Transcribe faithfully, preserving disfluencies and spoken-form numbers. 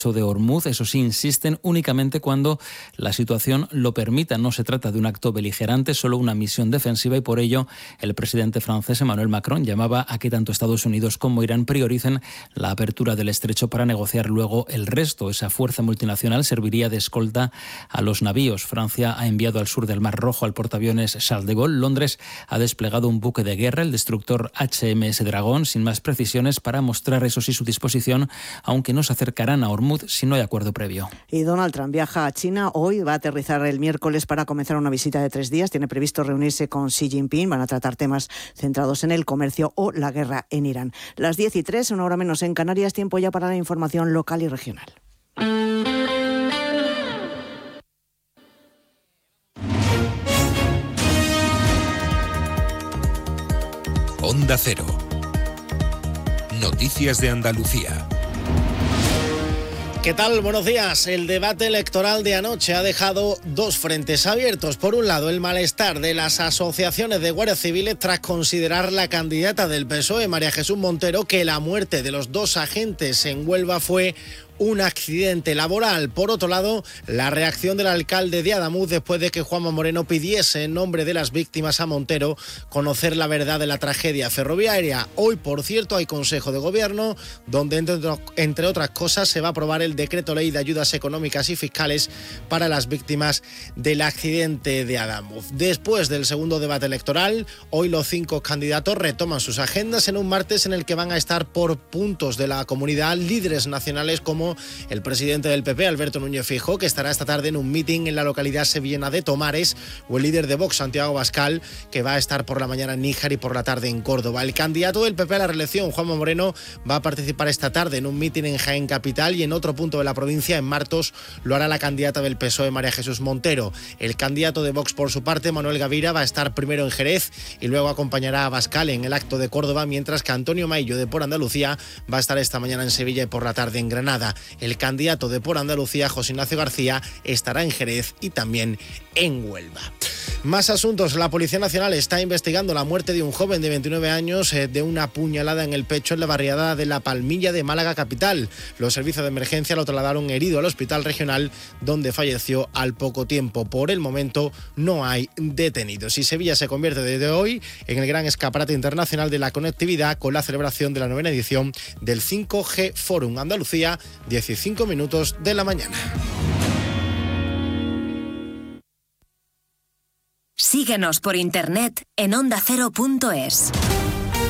de Ormuz. Eso sí, insisten únicamente cuando la situación lo permita. No se trata de un acto beligerante, solo una misión defensiva, y por ello el presidente francés Emmanuel Macron llamaba a que tanto Estados Unidos como Irán prioricen la apertura del estrecho para negociar luego el resto. Esa fuerza multinacional serviría de escolta a los navíos. Francia ha enviado al sur del Mar Rojo al portaaviones Charles de Gaulle. Londres ha desplegado un buque de guerra, el destructor H M S Dragón, sin más precisiones, para mostrar, eso sí, su disposición, aunque no se acercarán a Ormuz si no hay acuerdo previo. Y Donald Trump viaja a China hoy, va a aterrizar el miércoles para comenzar una visita de tres días. Tiene previsto reunirse con Xi Jinping, van a tratar temas centrados en el comercio o la guerra en Irán. Las diez y tres, una hora menos en Canarias, tiempo ya para la información local y regional. Onda Cero. Noticias de Andalucía. ¿Qué tal? Buenos días. El debate electoral de anoche ha dejado dos frentes abiertos. Por un lado, el malestar de las asociaciones de guardias civiles tras considerar la candidata del P S O E, María Jesús Montero, que la muerte de los dos agentes en Huelva fue un accidente laboral. Por otro lado, la reacción del alcalde de Adamuz después de que Juanma Moreno pidiese en nombre de las víctimas a Montero conocer la verdad de la tragedia ferroviaria. Hoy, por cierto, hay Consejo de Gobierno donde, entre, entre otras cosas, se va a aprobar el decreto ley de ayudas económicas y fiscales para las víctimas del accidente de Adamuz. Después del segundo debate electoral, hoy los cinco candidatos retoman sus agendas en un martes en el que van a estar por puntos de la comunidad líderes nacionales como el presidente del P P, Alberto Núñez Feijóo, que estará esta tarde en un mitin en la localidad sevillana de Tomares, o el líder de Vox, Santiago Abascal, que va a estar por la mañana en Níjar y por la tarde en Córdoba. El candidato del P P a la reelección, Juanma Moreno, va a participar esta tarde en un mitin en Jaén Capital, y en otro punto de la provincia, en Martos, lo hará la candidata del P S O E, María Jesús Montero. El candidato de Vox, por su parte, Manuel Gavira, va a estar primero en Jerez y luego acompañará a Abascal en el acto de Córdoba, mientras que Antonio Maillo, de Por Andalucía, va a estar esta mañana en Sevilla y por la tarde en Granada. El candidato de Por Andalucía, José Ignacio García, estará en Jerez y también en Huelva. Más asuntos. La Policía Nacional está investigando la muerte de un joven de veintinueve años eh, de una puñalada en el pecho en la barriada de La Palmilla de Málaga capital. Los servicios de emergencia lo trasladaron herido al hospital regional, donde falleció al poco tiempo. Por el momento no hay detenidos. Y Sevilla se convierte desde hoy en el gran escaparate internacional de la conectividad, con la celebración de la novena edición del cinco G Forum Andalucía, dieciséis minutos de la mañana. Síguenos por internet en onda cero punto es.